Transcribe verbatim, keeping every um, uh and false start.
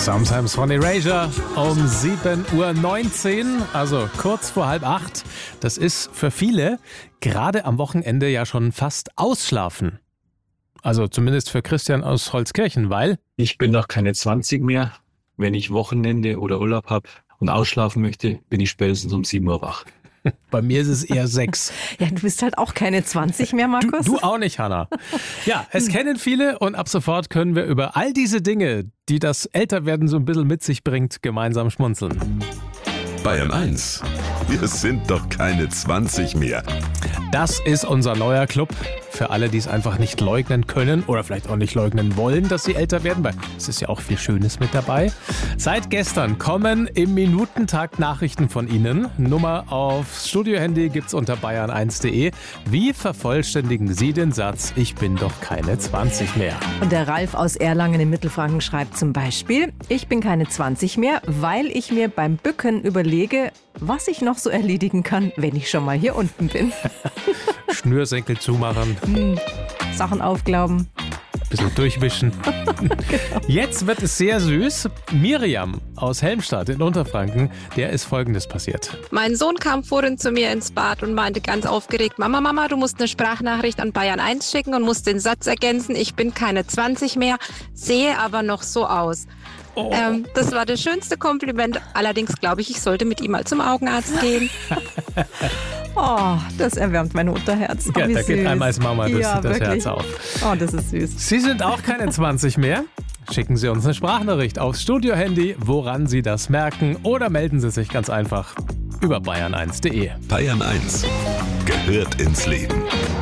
Sometimes von Erasure um sieben Uhr neunzehn, also kurz vor halb acht. Das ist für viele gerade am Wochenende ja schon fast Ausschlafen. Also zumindest für Christian aus Holzkirchen, weil... Ich bin noch keine zwanzig mehr. Wenn ich Wochenende oder Urlaub habe und ausschlafen möchte, bin ich spätestens um sieben Uhr wach. Bei mir ist es eher sechs. Ja, du bist halt auch keine zwanzig mehr, Markus. Du, du auch nicht, Hanna. Ja, es kennen viele und ab sofort können wir über all diese Dinge, die das Älterwerden so ein bisschen mit sich bringt, gemeinsam schmunzeln. Bayern eins. Wir sind doch keine zwanzig mehr. Das ist unser neuer Club. Für alle, die es einfach nicht leugnen können oder vielleicht auch nicht leugnen wollen, dass sie älter werden, weil es ist ja auch viel Schönes mit dabei. Seit gestern kommen im Minutentakt Nachrichten von Ihnen. Nummer aufs Studiohandy gibt's unter bayern eins punkt de. Wie vervollständigen Sie den Satz, ich bin doch keine zwanzig mehr? Und der Ralf aus Erlangen in Mittelfranken schreibt zum Beispiel, ich bin keine zwanzig mehr, weil ich mir beim Bücken überlege, was ich noch so erledigen kann, wenn ich schon mal hier unten bin. Schnürsenkel zumachen. Hm, Sachen aufglauben. Bisschen durchwischen. Genau. Jetzt wird es sehr süß. Miriam aus Helmstadt in Unterfranken, der ist Folgendes passiert. Mein Sohn kam vorhin zu mir ins Bad und meinte ganz aufgeregt, Mama, Mama, du musst eine Sprachnachricht an Bayern eins schicken und musst den Satz ergänzen, ich bin keine zwanzig mehr, sehe aber noch so aus. Oh. Ähm, das war das schönste Kompliment. Allerdings glaube ich, ich sollte mit ihm mal zum Augenarzt gehen. Oh, das erwärmt mein Unterherz. Oh, ja, da geht einem als Mama das, ja, das Herz auf. Oh, das ist süß. Sie sind auch keine zwanzig mehr? Schicken Sie uns eine Sprachnachricht aufs Studiohandy, woran Sie das merken, oder melden Sie sich ganz einfach über bayern eins punkt de. Bayern eins gehört ins Leben.